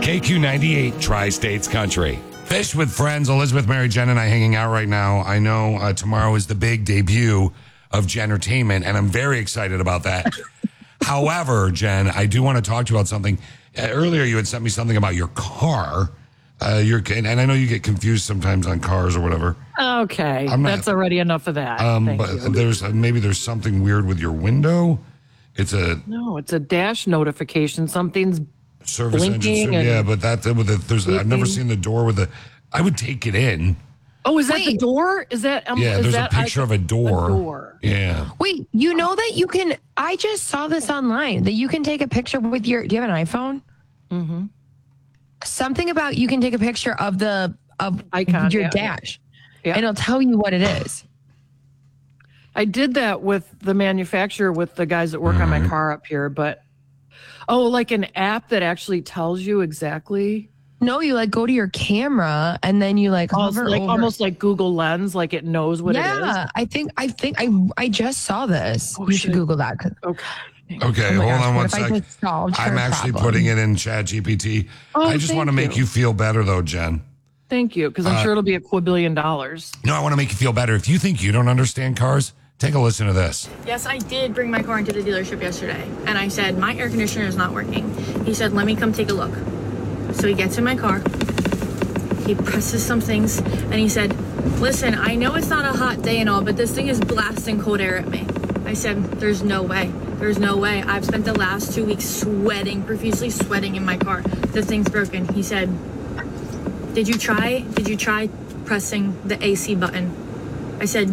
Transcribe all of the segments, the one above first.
KQ98 Tri-States Country. Fish with Friends. Elizabeth, Mary, Jen, and I hanging out right now. I know tomorrow is the big debut of Jentertainment, and I'm very excited about that. However, Jen, I do want to talk to you about something. Earlier, you had sent me something about your car. And I know you get confused sometimes on cars or whatever. Okay, that's already enough of that. But there's something weird with your window. It's a dash notification. Something's service blinking. Engine. But I've never seen the door with the. I would take it in. Oh, is that the door? Is that? There's a picture of a door. A door. Yeah. Wait, you know that you can? I just saw this online that you can take a picture with your. Do you have an iPhone? Mm-hmm. Something about you can take a picture of icon, your dash, yeah. and it'll tell you what it is. I did that with the manufacturer, with the guys that work on my car up here, but like an app that actually tells you exactly. No, you go to your camera and then you hover over. Almost like Google Lens, like it knows what it is. Yeah, I think I just saw this. You should Google that. Okay, hold on one second. I'm actually putting it in ChatGPT. I just want to make you feel better, though, Jen. Thank you, because I'm sure it'll be $2 billion. No, I want to make you feel better. If you think you don't understand cars, take a listen to this. Yes, I did bring my car into the dealership yesterday, and I said, my air conditioner is not working. He said, let me come take a look. So he gets in my car, he presses some things, and he said, listen, I know it's not a hot day and all, but this thing is blasting cold air at me. I said, there's no way. There's no way. I've spent the last 2 weeks sweating, profusely sweating in my car. The thing's broken. He said, did you try pressing the AC button? I said,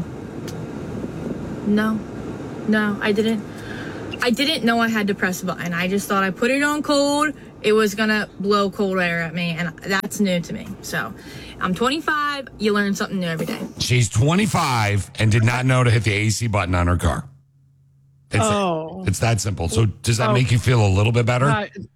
no, I didn't. I didn't know I had to press a button. I just thought I put it on cold. It was gonna blow cold air at me, and that's new to me. So I'm 25. You learn something new every day. She's 25 and did not know to hit the AC button on her car. It's that simple. So does that make you feel a little bit better?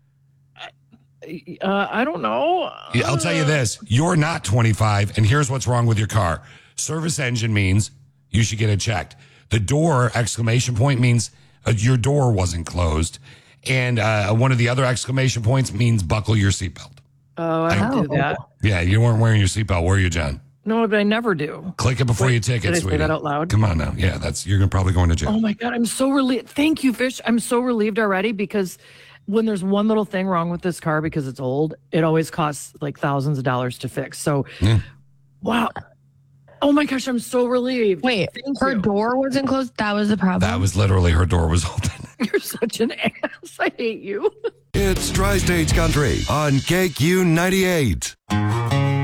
I don't know. I'll tell you this. You're not 25, and here's what's wrong with your car. Service engine means you should get it checked. The door, ! means your door wasn't closed. And one of the other exclamation points means buckle your seatbelt. Oh, I don't do that. Yeah, you weren't wearing your seatbelt, were you, John? No, but I never do. Click it before you take it, did I sweetie. say that out loud? Come on now. Yeah, you're probably going to jail. Oh, my God. I'm so relieved. Thank you, Fish. I'm so relieved already, because when there's one little thing wrong with this car because it's old, it always costs thousands of dollars to fix. So, wow. Oh, my gosh. I'm so relieved. Wait, her door wasn't closed? That was the problem? That was literally her door was open. You're such an ass. I hate you. It's Tri-States Country on KQ98.